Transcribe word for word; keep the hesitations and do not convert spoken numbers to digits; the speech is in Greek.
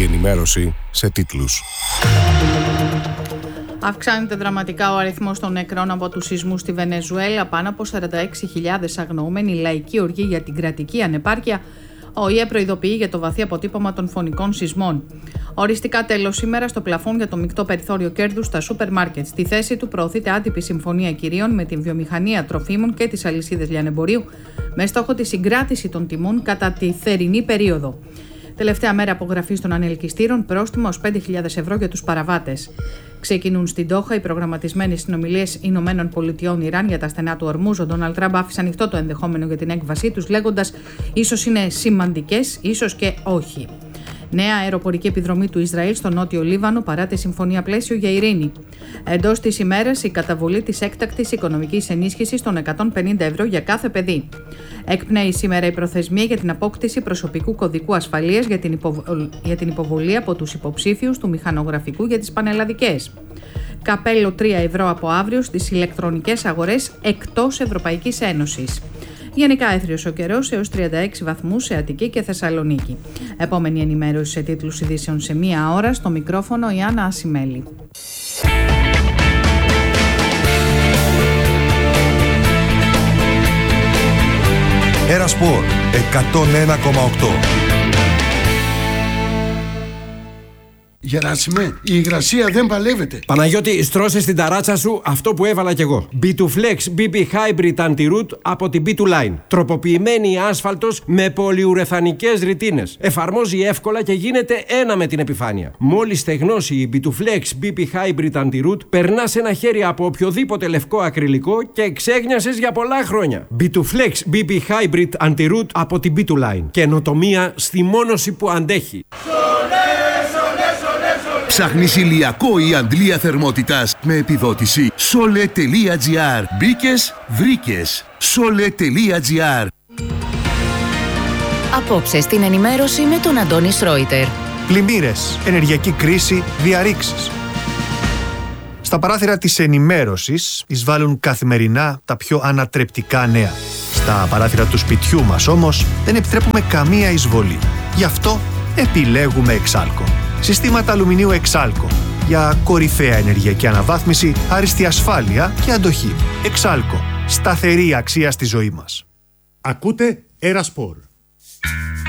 ενημέρωση σε τίτλους. Αυξάνεται δραματικά ο αριθμός των νεκρών από τους σεισμούς στη Βενεζουέλα. Πάνω από σαράντα έξι χιλιάδες αγνοούμενοι, λαϊκή οργή για την κρατική ανεπάρκεια. Ο ΙΕ προειδοποιεί για το βαθύ αποτύπωμα των φωνικών σεισμών. Οριστικά τέλος σήμερα στο πλαφόν για το μεικτό περιθώριο κέρδους στα σούπερ μάρκετ. Στη θέση του προωθείται άτυπη συμφωνία κυρίων με την βιομηχανία τροφίμων και τις αλυσίδες λιανεμπορίου, με στόχο τη συγκράτηση των τιμών κατά τη θερινή περίοδο. Τελευταία μέρα απογραφής των ανελκυστήρων, πρόστιμο ως πέντε χιλιάδες ευρώ για τους παραβάτες. Ξεκινούν στην Ντόχα οι προγραμματισμένες συνομιλίες Ηνωμένων Πολιτειών Ιράν για τα στενά του ορμούζ. Ο Ντόναλντ Τραμπ άφησε ανοιχτό το ενδεχόμενο για την έκβασή τους, λέγοντας ίσως είναι σημαντικές, ίσως και όχι. Νέα αεροπορική επιδρομή του Ισραήλ στο νότιο Λίβανο παρά τη συμφωνία πλαίσιο για ειρήνη. Εντός της ημέρας η καταβολή της έκτακτης οικονομικής ενίσχυσης των εκατόν πενήντα ευρώ για κάθε παιδί. Εκπνέει σήμερα η προθεσμία για την απόκτηση προσωπικού κωδικού ασφαλείας για την, υποβολ... για την υποβολή από τους υποψήφιους του μηχανογραφικού για τις πανελλαδικές. Καπέλο τρία ευρώ από αύριο στις ηλεκτρονικές αγορές εκτός Ευρωπαϊκής Ένωσης. Γενικά έθριος ο καιρός έως τριάντα έξι βαθμούς σε Αττική και Θεσσαλονίκη. Επόμενη ενημέρωση σε τίτλους ειδήσεων σε μία ώρα. Στο μικρόφωνο η Άννα Ασημέλη. Ένα Σπορ εκατόν ένα κόμμα οκτώ. Γεράσιμε, η υγρασία δεν παλεύεται. Παναγιώτη, στρώσε στην ταράτσα σου αυτό που έβαλα κι εγώ. μπι τού Flex μπι πι Hybrid Anti-Root από την μπι τού Line. Τροποποιημένη άσφαλτος με πολυουρεθανικές ρητίνες. Εφαρμόζει εύκολα και γίνεται ένα με την επιφάνεια. Μόλις στεγνώσει η μπι τού Flex μπι πι Hybrid Anti-Root, περνάς ένα χέρι από οποιοδήποτε λευκό ακριλικό και ξέγνιασες για πολλά χρόνια. μπι τού Flex μπι πι Hybrid Anti-Root από την μπι τού Line. Καινοτομία στη μόνωση που αντέχει. Ψάχνεις ηλιακό ή αντλία θερμότητας με επιδότηση Sole.gr. Μπήκες, βρήκες. Sole.gr. Απόψε στην ενημέρωση με τον Αντώνη Σρόιτερ. Πλημμύρες, ενεργειακή κρίση, διαρρήξεις. Στα παράθυρα της ενημέρωσης εισβάλλουν καθημερινά τα πιο ανατρεπτικά νέα. Στα παράθυρα του σπιτιού μας όμως δεν επιτρέπουμε καμία εισβολή. Γι' αυτό επιλέγουμε Εξάλκο. Συστήματα αλουμινίου Εξάλκο για κορυφαία ενεργειακή αναβάθμιση, άριστη ασφάλεια και αντοχή. Εξάλκο. Σταθερή αξία στη ζωή μας. Ακούτε Ένα Σπορ.